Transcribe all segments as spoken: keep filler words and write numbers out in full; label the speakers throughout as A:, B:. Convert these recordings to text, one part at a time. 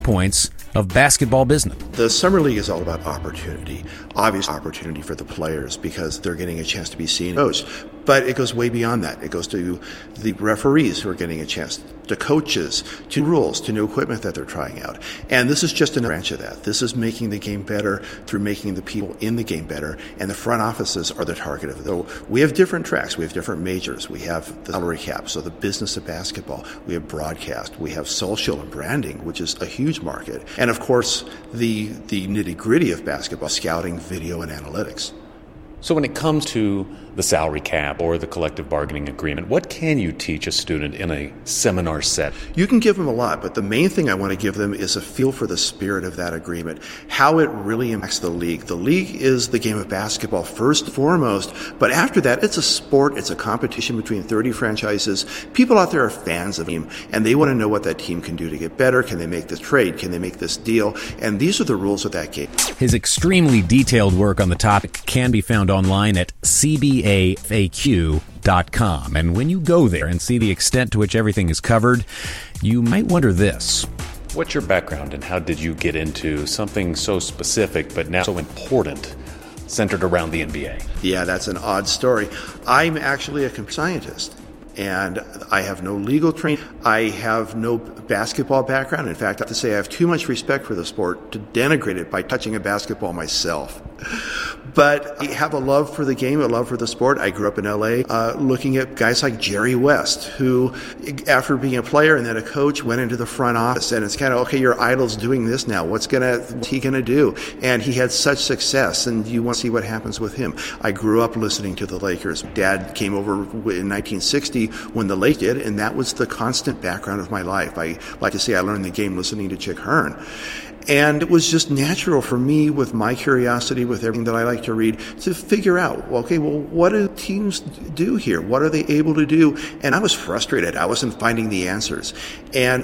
A: points of basketball business.
B: The Summer League is all about opportunity. Obvious opportunity for the players because they're getting a chance to be seen and coached. But it goes way beyond that. It goes to the referees who are getting a chance, to coaches, to rules, to new equipment that they're trying out. And this is just a branch of that. This is making the game better through making the people in the game better. And the front offices are the target of it. Though we have different tracks. We have different majors. We have the salary cap, so the business of basketball. We have broadcast. We have social and branding, which is a huge market. And of course, the, the nitty-gritty of basketball, scouting, video, and analytics.
C: So when it comes to the salary cap or the collective bargaining agreement, what can you teach a student in a seminar set?
B: You can give them a lot, but the main thing I want to give them is a feel for the spirit of that agreement, how it really impacts the league. The league is the game of basketball first and foremost, but after that, it's a sport, it's a competition between thirty franchises. People out there are fans of the team, and they want to know what that team can do to get better. Can they make this trade? Can they make this deal? And these are the rules of that game.
A: His extremely detailed work on the topic can be found online at c b a f a q dot com. And when you go there and see the extent to which everything is covered, you might wonder this.
C: What's your background and how did you get into something so specific but now so important, centered around the N B A?
B: Yeah, that's an odd story. I'm actually a computer scientist. And I have no legal training. I have no basketball background. In fact, I have to say I have too much respect for the sport to denigrate it by touching a basketball myself. But I have a love for the game, a love for the sport. I grew up in L A uh, looking at guys like Jerry West, who, after being a player and then a coach, went into the front office. And it's kind of, okay, your idol's doing this now. What's gonna what's he going to do? And he had such success, and you want to see what happens with him. I grew up listening to the Lakers. Dad came over in nineteen sixty when the Lakers did, and that was the constant background of my life. I like to say I learned the game listening to Chick Hearn. And it was just natural for me, with my curiosity, with everything that I like to read, to figure out, okay, well, what do teams do here? What are they able to do? And I was frustrated. I wasn't finding the answers. And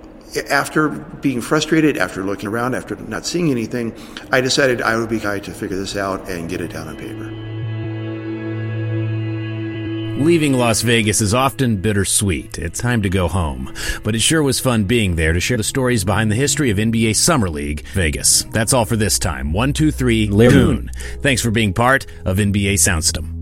B: after being frustrated, after looking around, after not seeing anything, I decided I would be the guy to figure this out and get it down on paper.
A: Leaving Las Vegas is often bittersweet. It's time to go home. But it sure was fun being there to share the stories behind the history of N B A Summer League Vegas. That's all for this time. One, two, three, Lagoon. Thanks for being part of N B A Soundsystem.